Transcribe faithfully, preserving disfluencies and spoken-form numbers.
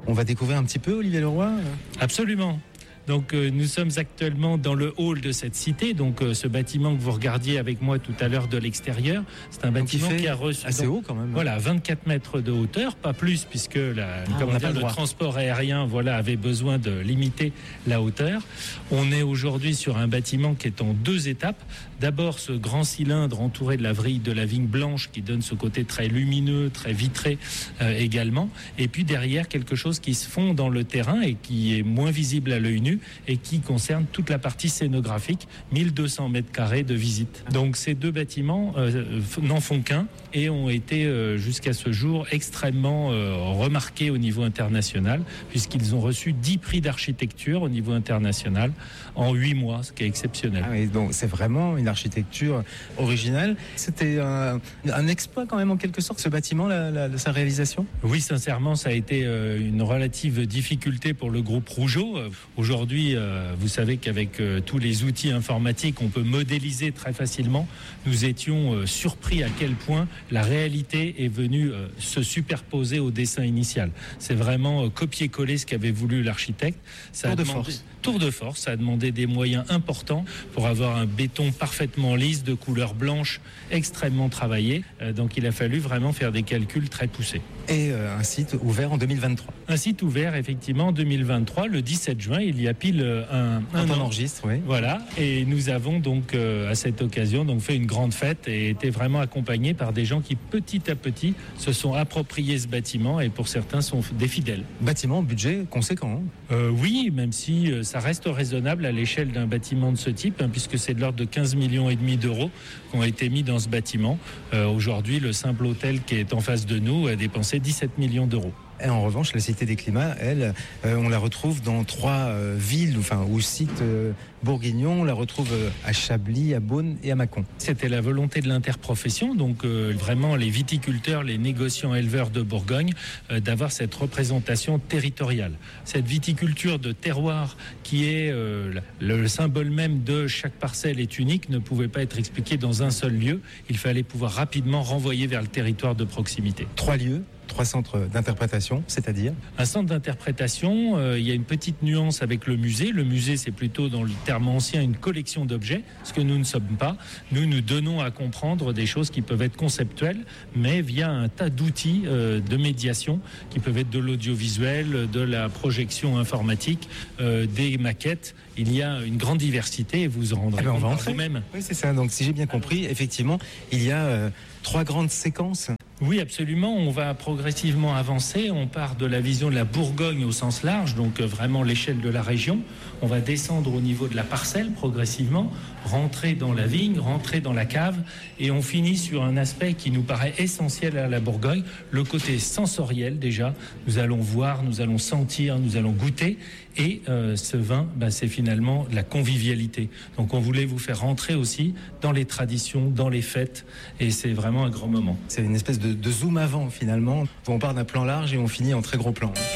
On va découvrir un petit peu Olivier Leroy. Absolument. Donc euh, nous sommes actuellement dans le hall de cette cité, donc euh, ce bâtiment que vous regardiez avec moi tout à l'heure de l'extérieur, c'est un bâtiment qui a reçu assez donc, haut quand même. Voilà, vingt-quatre mètres de hauteur, pas plus puisque la, ah, comment dire, le, le transport aérien voilà avait besoin de limiter la hauteur. On est aujourd'hui sur un bâtiment qui est en deux étapes. D'abord ce grand cylindre entouré de la vrille de la vigne blanche qui donne ce côté très lumineux, très vitré euh, également, et puis derrière quelque chose qui se fond dans le terrain et qui est moins visible à l'œil nu et qui concerne toute la partie scénographique, mille deux cents mètres carrés de visite. Donc ces deux bâtiments euh, n'en font qu'un et ont été euh, jusqu'à ce jour extrêmement euh, remarqués au niveau international, puisqu'ils ont reçu dix prix d'architecture au niveau international en huit mois, ce qui est exceptionnel. Ah oui, donc c'est vraiment une architecture originale. C'était un, un exploit quand même en quelque sorte, ce bâtiment, la, la, sa réalisation? Oui, sincèrement, ça a été euh, une relative difficulté pour le groupe Rougeot. Euh, aujourd'hui, euh, vous savez qu'avec euh, tous les outils informatiques, on peut modéliser très facilement. Nous étions euh, surpris à quel point la réalité est venue euh, se superposer au dessin initial. C'est vraiment euh, copier-coller ce qu'avait voulu l'architecte. Ça tour a de demandé, force. Tour de force, ça a demandé des moyens importants pour avoir un béton parfaitement lisse, de couleur blanche, extrêmement travaillé. Euh, donc il a fallu vraiment faire des calculs très poussés. Et euh, un site ouvert en deux mille vingt-trois. Un site ouvert effectivement en deux mille vingt-trois, le dix-sept juin, il y a pile un, un Quand on an. enregistre, oui. Voilà, et nous avons donc euh, à cette occasion donc fait une grande fête et été vraiment accompagnés par des gens qui petit à petit se sont appropriés ce bâtiment et pour certains sont des fidèles. Bâtiment, budget conséquent. Hein. Euh, oui, même si euh, ça reste raisonnable à l'échelle d'un bâtiment de ce type, hein, puisque c'est de l'ordre de quinze millions et demi d'euros qui ont été mis dans ce bâtiment. Euh, aujourd'hui, le simple hôtel qui est en face de nous a dépensé dix-sept millions d'euros. Et en revanche, la Cité des Climats, elle, euh, on la retrouve dans trois euh, villes, enfin, ou sites euh, bourguignons. On la retrouve euh, à Chablis, à Beaune et à Mâcon. C'était la volonté de l'interprofession, donc euh, vraiment les viticulteurs, les négociants éleveurs de Bourgogne, euh, d'avoir cette représentation territoriale. Cette viticulture de terroir qui est euh, le, le symbole même de chaque parcelle est unique, ne pouvait pas être expliquée dans un seul lieu. Il fallait pouvoir rapidement renvoyer vers le territoire de proximité. Trois lieux. Trois centres d'interprétation, c'est-à-dire un centre d'interprétation, euh, il y a une petite nuance avec le musée. Le musée, c'est plutôt, dans le terme ancien, une collection d'objets, ce que nous ne sommes pas. Nous, nous donnons à comprendre des choses qui peuvent être conceptuelles, mais via un tas d'outils euh, de médiation, qui peuvent être de l'audiovisuel, de la projection informatique, euh, des maquettes. Il y a une grande diversité et vous en rendrez eh ben, compte on va par vous-même. Oui, c'est ça. Donc, si j'ai bien compris, effectivement, il y a euh, trois grandes séquences. Oui, absolument. On va progressivement avancer. On part de la vision de la Bourgogne au sens large, donc vraiment l'échelle de la région. On va descendre au niveau de la parcelle progressivement, rentrer dans la vigne, rentrer dans la cave, et on finit sur un aspect qui nous paraît essentiel à la Bourgogne, le côté sensoriel déjà. Nous allons voir, nous allons sentir, nous allons goûter, et euh, ce vin, bah, c'est finalement la convivialité. Donc on voulait vous faire rentrer aussi dans les traditions, dans les fêtes, et c'est vraiment un grand moment. C'est une espèce de, de zoom avant finalement. On part d'un plan large et on finit en très gros plan.